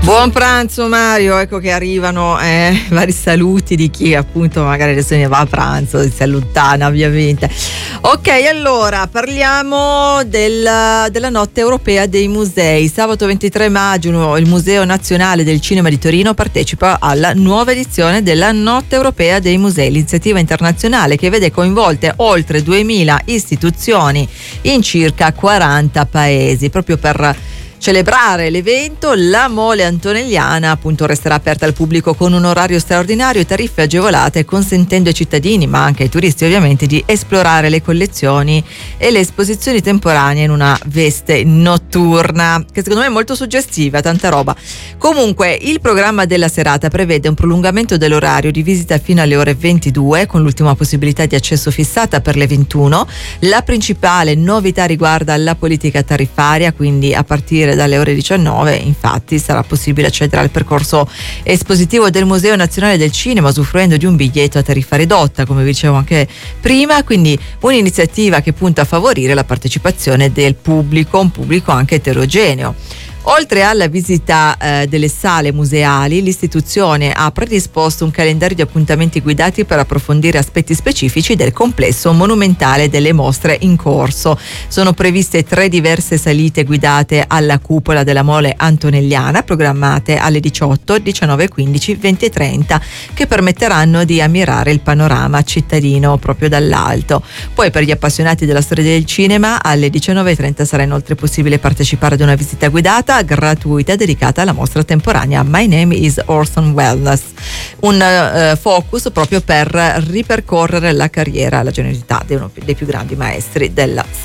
Buon pranzo Mario, ecco che arrivano vari saluti di chi appunto magari adesso ne va a pranzo, si allontana ovviamente. Ok, allora parliamo della notte europea dei musei. Sabato 23 maggio il Museo Nazionale del Cinema di Torino partecipa alla nuova edizione della Notte Europea dei Musei, l'iniziativa internazionale che vede coinvolte oltre 2000 istituzioni in circa 40 paesi, proprio per celebrare l'evento. La Mole Antonelliana appunto resterà aperta al pubblico con un orario straordinario e tariffe agevolate, consentendo ai cittadini, ma anche ai turisti ovviamente, di esplorare le collezioni e le esposizioni temporanee in una veste notturna, che secondo me è molto suggestiva, tanta roba. Comunque il programma della serata prevede un prolungamento dell'orario di visita fino alle ore 22, con l'ultima possibilità di accesso fissata per le 21. La principale novità riguarda la politica tariffaria, quindi a partire dalle ore 19 infatti sarà possibile accedere al percorso espositivo del Museo Nazionale del Cinema usufruendo di un biglietto a tariffa ridotta, come vi dicevo anche prima, quindi un'iniziativa che punta a favorire la partecipazione del pubblico, un pubblico anche eterogeneo. Oltre alla visita delle sale museali, l'istituzione ha predisposto un calendario di appuntamenti guidati per approfondire aspetti specifici del complesso monumentale delle mostre in corso. Sono previste 3 diverse salite guidate alla cupola della Mole Antonelliana, programmate alle 18, 19:15, 20:30, che permetteranno di ammirare il panorama cittadino proprio dall'alto. Poi per gli appassionati della storia del cinema alle 19:30 sarà inoltre possibile partecipare ad una visita guidata gratuita dedicata alla mostra temporanea My Name is Orson Welles, un focus proprio per ripercorrere la carriera, la generosità di uno dei più grandi maestri della